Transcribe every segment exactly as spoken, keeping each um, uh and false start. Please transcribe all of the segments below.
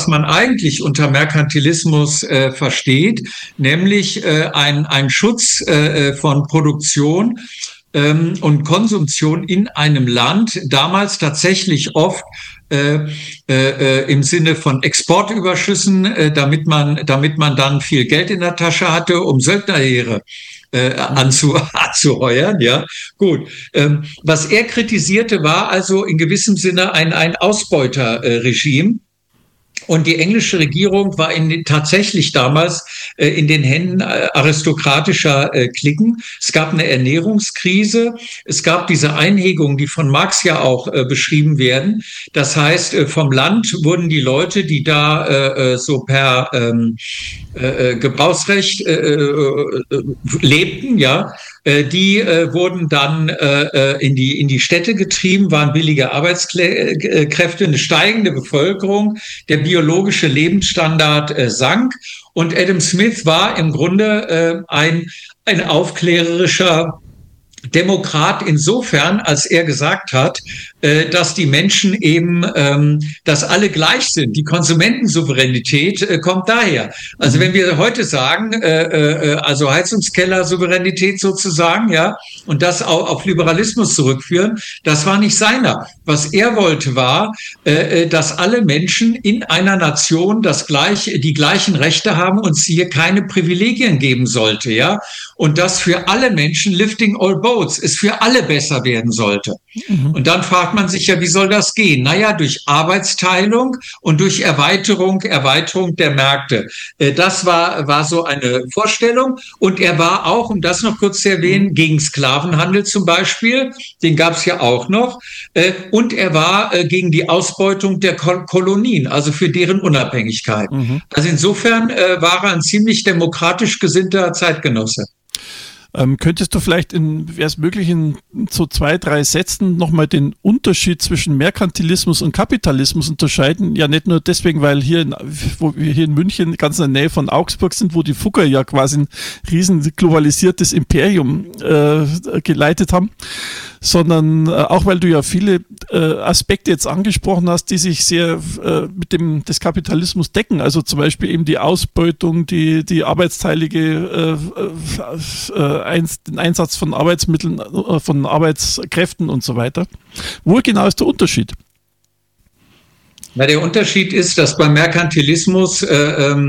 was man eigentlich unter Merkantilismus äh, versteht, nämlich äh, ein, ein Schutz äh, von Produktion ähm, und Konsumtion in einem Land, damals tatsächlich oft Äh, äh, im Sinne von Exportüberschüssen, äh, damit man, damit man dann viel Geld in der Tasche hatte, um Söldnerheere äh, anzu, anzuheuern. Ja, gut. Ähm, was er kritisierte, war also in gewissem Sinne ein, ein Ausbeuterregime. Und die englische Regierung war in den, tatsächlich damals äh, in den Händen äh, aristokratischer äh, Cliquen. Es gab eine Ernährungskrise. Es gab diese Einhegungen, die von Marx ja auch äh, beschrieben werden. Das heißt, äh, vom Land wurden die Leute, die da äh, so per ähm, äh, Gebrauchsrecht äh, äh, lebten, ja, die äh, wurden dann äh, in die in die Städte getrieben, waren billige Arbeitskräfte, eine steigende Bevölkerung, der biologische Lebensstandard äh, sank und Adam Smith war im Grunde äh, ein ein aufklärerischer Demokrat insofern, als er gesagt hat, äh, dass die Menschen eben, ähm, dass alle gleich sind. Die Konsumentensouveränität äh, kommt daher. Also wenn wir heute sagen, äh, äh, also Heizungskeller-Souveränität sozusagen, ja, und das auch auf Liberalismus zurückführen, das war nicht seiner. Was er wollte war, äh, dass alle Menschen in einer Nation das gleiche, die gleichen Rechte haben und es hier keine Privilegien geben sollte, ja. Und dass für alle Menschen lifting all boats es für alle besser werden sollte. Mhm. Und dann fragt man sich ja, wie soll das gehen? Naja, durch Arbeitsteilung und durch Erweiterung, Erweiterung der Märkte. Das war, war so eine Vorstellung. Und er war auch, um das noch kurz zu erwähnen, gegen Sklavenhandel zum Beispiel. Den gab es ja auch noch. Und er war gegen die Ausbeutung der Kolonien, also für deren Unabhängigkeit. Mhm. Also insofern war er ein ziemlich demokratisch gesinnter Zeitgenosse. Ähm, könntest du vielleicht, wäre es möglich, in so zwei, drei Sätzen nochmal den Unterschied zwischen Merkantilismus und Kapitalismus unterscheiden? Ja, nicht nur deswegen, weil hier in, wo wir hier in München ganz in der Nähe von Augsburg sind, wo die Fugger ja quasi ein riesen globalisiertes Imperium äh, geleitet haben, sondern äh, auch, weil du ja viele äh, Aspekte jetzt angesprochen hast, die sich sehr äh, mit dem des Kapitalismus decken. Also zum Beispiel eben die Ausbeutung, die, die arbeitsteilige äh, äh, den Einsatz von Arbeitsmitteln, von Arbeitskräften und so weiter. Wo genau ist der Unterschied? Na, der Unterschied ist, dass beim Merkantilismus äh,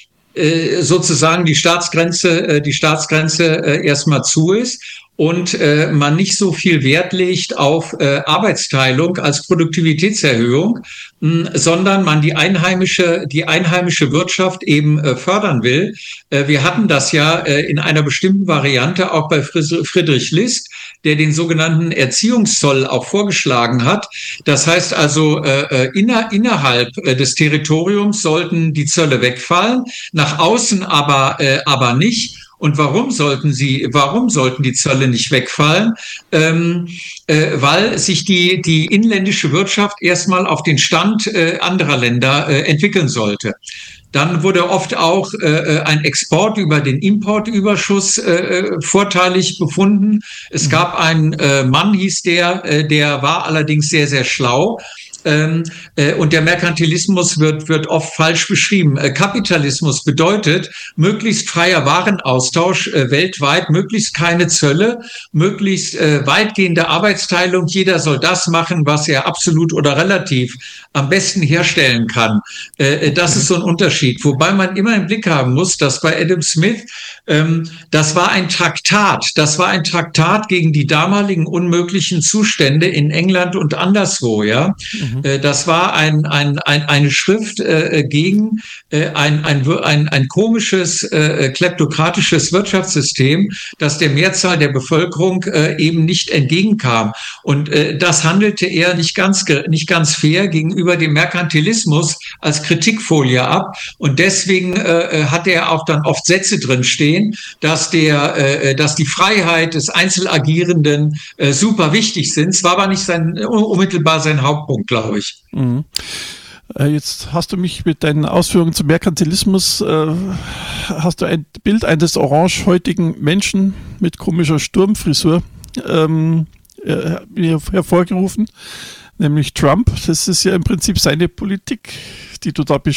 äh, sozusagen die Staatsgrenze, äh, die Staatsgrenze äh, erstmal zu ist und äh, man nicht so viel Wert legt auf äh, Arbeitsteilung als Produktivitätserhöhung, mh, sondern man die einheimische, die einheimische Wirtschaft eben äh, fördern will. Äh, wir hatten das ja äh, in einer bestimmten Variante auch bei Friedrich List, der den sogenannten Erziehungszoll auch vorgeschlagen hat. Das heißt also, äh, inner, innerhalb äh, des Territoriums sollten die Zölle wegfallen, nach außen aber, äh, aber nicht. Und warum sollten sie, warum sollten die Zölle nicht wegfallen? Ähm, äh, weil sich die, die inländische Wirtschaft erstmal auf den Stand äh, anderer Länder äh, entwickeln sollte. Dann wurde oft auch äh, ein Export über den Importüberschuss äh, vorteilig befunden. Es gab einen äh, Mann, hieß der, äh, der war allerdings sehr, sehr schlau. Ähm, äh, und der Merkantilismus wird, wird oft falsch beschrieben. Äh, Kapitalismus bedeutet möglichst freier Warenaustausch äh, weltweit, möglichst keine Zölle, möglichst äh, weitgehende Arbeitsteilung. Jeder soll das machen, was er absolut oder relativ am besten herstellen kann. Äh, das ist so ein Unterschied. Wobei man immer im Blick haben muss, dass bei Adam Smith, ähm, das war ein Traktat. Das war ein Traktat gegen die damaligen unmöglichen Zustände in England und anderswo, ja. Mhm. Das war ein, ein, ein, eine Schrift äh, gegen äh, ein, ein, ein, ein komisches, äh, kleptokratisches Wirtschaftssystem, das der Mehrzahl der Bevölkerung äh, eben nicht entgegenkam. Und äh, das handelte er nicht ganz, nicht ganz fair gegenüber dem Merkantilismus als Kritikfolie ab. Und deswegen äh, hatte er auch dann oft Sätze drin stehen, dass, der, äh, dass die Freiheit des Einzelagierenden äh, super wichtig sind. Es war aber nicht sein, unmittelbar sein Hauptpunkt, glaube ich. Mhm. Jetzt hast du mich mit deinen Ausführungen zum Merkantilismus, äh, hast du ein Bild eines orangehäutigen Menschen mit komischer Sturmfrisur ähm, äh, hervorgerufen, nämlich Trump. Das ist ja im Prinzip seine Politik, die du da beschreibst.